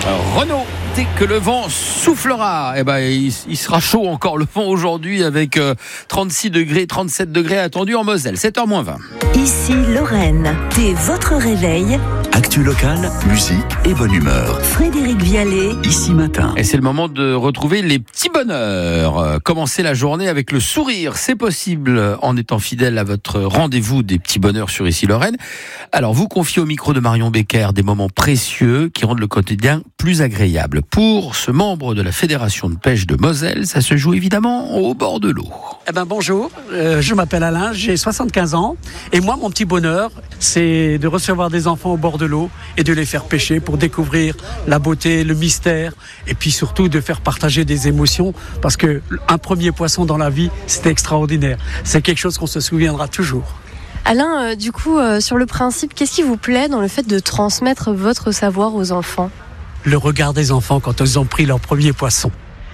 Renaud, dès que le vent soufflera, il sera chaud encore le vent aujourd'hui avec 36 degrés, 37 degrés attendus en Moselle, 7h-20. Ici Lorraine, dès votre réveil. Actu locale, musique et bonne humeur. Frédéric Vialet, Ici Matin. Et c'est le moment de retrouver les petits bonheurs. Commencer la journée avec le sourire, c'est possible en étant fidèle à votre rendez-vous des petits bonheurs sur Ici Lorraine. Alors vous confiez au micro de Marion Becker des moments précieux qui rendent le quotidien plus agréable. Pour ce membre de la Fédération de pêche de Moselle, ça se joue évidemment au bord de l'eau. Bonjour, je m'appelle Alain, j'ai 75 ans et moi mon petit bonheur c'est de recevoir des enfants au bord de l'eau et de les faire pêcher pour découvrir la beauté, le mystère et puis surtout de faire partager des émotions parce que un premier poisson dans la vie c'est extraordinaire, c'est quelque chose qu'on se souviendra toujours. Alain, sur le principe, qu'est-ce qui vous plaît dans le fait de transmettre votre savoir aux enfants ? Le regard des enfants quand ils ont pris leur premier poisson.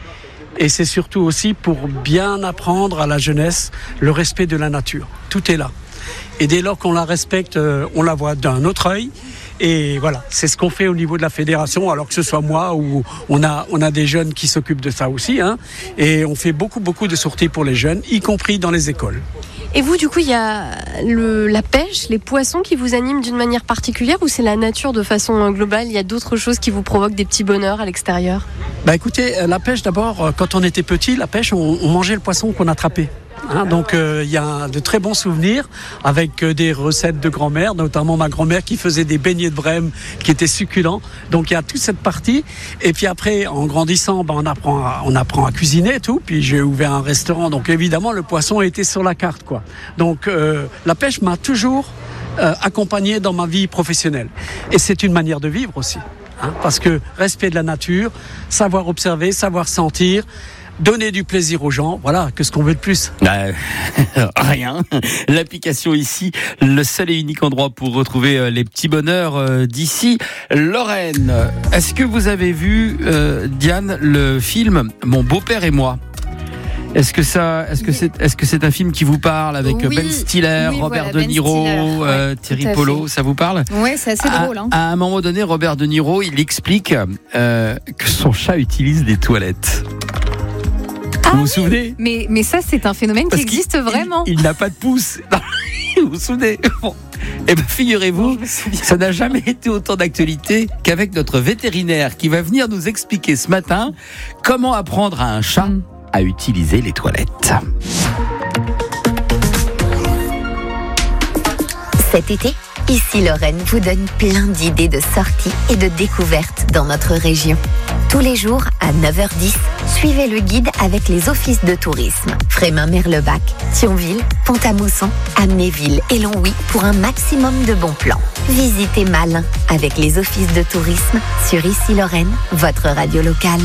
Et c'est surtout aussi pour bien apprendre à la jeunesse le respect de la nature. Tout est là. Et dès lors qu'on la respecte, on la voit d'un autre œil. Et voilà, c'est ce qu'on fait au niveau de la fédération, alors que ce soit moi ou on a des jeunes qui s'occupent de ça aussi. Et on fait beaucoup de sorties pour les jeunes, y compris dans les écoles. Et vous, il y a la pêche, les poissons qui vous animent d'une manière particulière ou c'est la nature de façon globale ? Il y a d'autres choses qui vous provoquent des petits bonheurs à l'extérieur ? Écoutez, la pêche d'abord, quand on était petit, la pêche, on mangeait le poisson qu'on attrapait. Donc il y a de très bons souvenirs avec des recettes de grand-mère, notamment ma grand-mère qui faisait des beignets de Brême qui étaient succulents. Donc il y a toute cette partie. Et puis après, en grandissant, on apprend à cuisiner et tout. Puis j'ai ouvert un restaurant, donc évidemment le poisson était sur la carte, quoi. Donc la pêche m'a toujours accompagné dans ma vie professionnelle. Et c'est une manière de vivre aussi, parce que respect de la nature, savoir observer, savoir sentir. Donner du plaisir aux gens, voilà, qu'est-ce qu'on veut de plus ? Rien. L'application ici, le seul et unique endroit pour retrouver les petits bonheurs d'ici Lorraine. Est-ce que vous avez vu, Diane, le film Mon beau-père et moi ? Est-ce que c'est un film qui vous parle avec Ben Stiller, Robert De Niro, Thierry Polo, ça vous parle ? Oui, c'est assez drôle. À un moment donné, Robert De Niro, il explique que son chat utilise des toilettes. Vous vous souvenez ? Mais ça, c'est un phénomène qui existe vraiment. Il n'a pas de pouce. Vous vous souvenez ? Bon. Figurez-vous, ça n'a jamais été autant d'actualité qu'avec notre vétérinaire qui va venir nous expliquer ce matin comment apprendre à un chat à utiliser les toilettes. Cet été, Ici Lorraine vous donne plein d'idées de sorties et de découvertes dans notre région. Tous les jours, à 9h10, suivez le guide avec les offices de tourisme. Frémin-Merlebac, Thionville, Pont-à-Mousson, Amnéville et Longwy pour un maximum de bons plans. Visitez Malin avec les offices de tourisme sur Ici Lorraine, votre radio locale.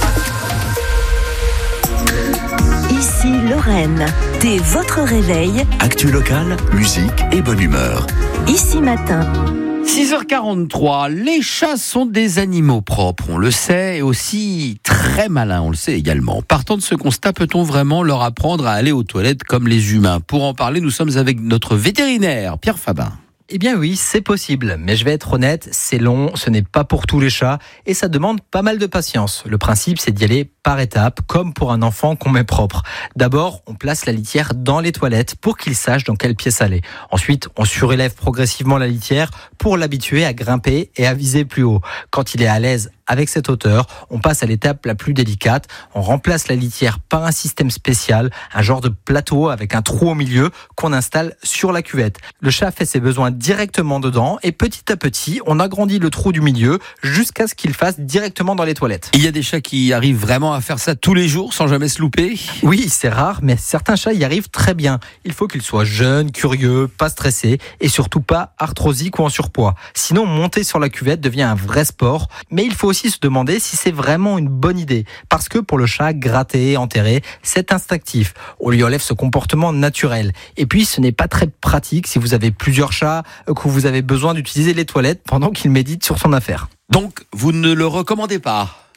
Ici Lorraine, dès votre réveil. Actu locale, musique et bonne humeur. Ici Matin. 6h43, les chats sont des animaux propres, on le sait, et aussi très malins, on le sait également. Partant de ce constat, peut-on vraiment leur apprendre à aller aux toilettes comme les humains ? Pour en parler, nous sommes avec notre vétérinaire, Pierre Fabin. Eh bien oui, c'est possible, mais je vais être honnête, c'est long, ce n'est pas pour tous les chats et ça demande pas mal de patience. Le principe, c'est d'y aller par étapes, comme pour un enfant qu'on met propre. D'abord, on place la litière dans les toilettes pour qu'il sache dans quelle pièce aller. Ensuite, on surélève progressivement la litière pour l'habituer à grimper et à viser plus haut. Quand il est à l'aise avec cette hauteur, on passe à l'étape la plus délicate. On remplace la litière par un système spécial, un genre de plateau avec un trou au milieu qu'on installe sur la cuvette. Le chat fait ses besoins directement dedans et petit à petit, on agrandit le trou du milieu jusqu'à ce qu'il fasse directement dans les toilettes. Il y a des chats qui arrivent vraiment à faire ça tous les jours sans jamais se louper ? Oui, c'est rare, mais certains chats y arrivent très bien. Il faut qu'ils soient jeunes, curieux, pas stressés et surtout pas arthrosiques ou en surpoids. Sinon, monter sur la cuvette devient un vrai sport, mais il faut aussi se demander si c'est vraiment une bonne idée. Parce que pour le chat, gratter, enterrer, c'est instinctif. On lui enlève ce comportement naturel. Et puis, ce n'est pas très pratique si vous avez plusieurs chats, que vous avez besoin d'utiliser les toilettes pendant qu'il médite sur son affaire. Donc, vous ne le recommandez pas ?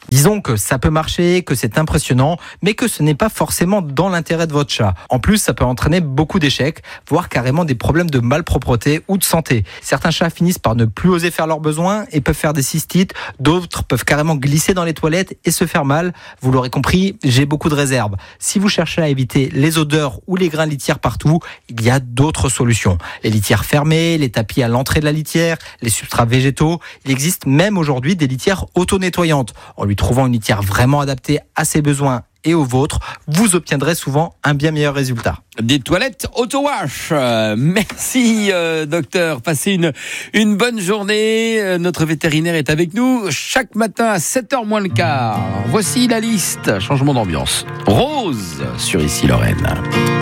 Disons que ça peut marcher, que c'est impressionnant, mais que ce n'est pas forcément dans l'intérêt de votre chat. En plus, ça peut entraîner beaucoup d'échecs, voire carrément des problèmes de malpropreté ou de santé. Certains chats finissent par ne plus oser faire leurs besoins et peuvent faire des cystites, d'autres peuvent carrément glisser dans les toilettes et se faire mal. Vous l'aurez compris, j'ai beaucoup de réserves. Si vous cherchez à éviter les odeurs ou les grains de litière partout, il y a d'autres solutions. Les litières fermées, les tapis à l'entrée de la litière, les substrats végétaux. Il existe même aujourd'hui des litières auto-nettoyantes. En lui trouvant une litière vraiment adaptée à ses besoins et aux vôtres, vous obtiendrez souvent un bien meilleur résultat. Des toilettes auto-wash. Merci docteur. Passez une bonne journée. Notre vétérinaire est avec nous chaque matin à 7h moins le quart. Voici la liste. Changement d'ambiance. Rose sur Ici Lorraine.